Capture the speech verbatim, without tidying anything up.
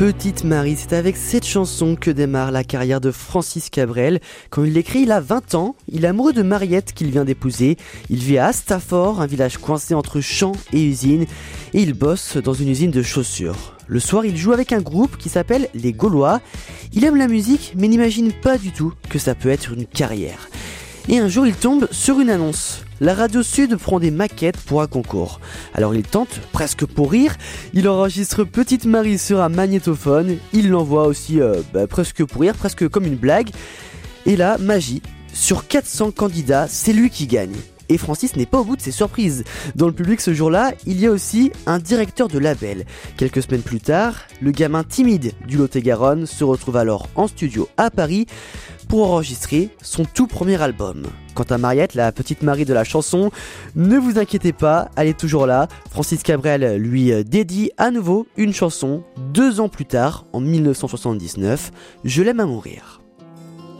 Petite Marie, c'est avec cette chanson que démarre la carrière de Francis Cabrel. Quand il l'écrit, il a vingt ans, il est amoureux de Mariette qu'il vient d'épouser. Il vit à Stafford, un village coincé entre champs et usines, et il bosse dans une usine de chaussures. Le soir, il joue avec un groupe qui s'appelle les Gaulois. Il aime la musique, mais n'imagine pas du tout que ça peut être une carrière. Et un jour, il tombe sur une annonce. La Radio Sud prend des maquettes pour un concours. Alors il tente, presque pour rire, il enregistre Petite Marie sur un magnétophone, il l'envoie aussi euh, bah, presque pour rire, presque comme une blague. Et là, magie, sur quatre cents candidats, c'est lui qui gagne. Et Francis n'est pas au bout de ses surprises. Dans le public ce jour-là, il y a aussi un directeur de label. Quelques semaines plus tard, le gamin timide du Lot-et-Garonne se retrouve alors en studio à Paris pour enregistrer son tout premier album. Quant à Mariette, la petite Marie de la chanson, ne vous inquiétez pas, elle est toujours là. Francis Cabrel lui dédie à nouveau une chanson deux ans plus tard, en dix-neuf cent soixante-dix-neuf, Je l'aime à mourir.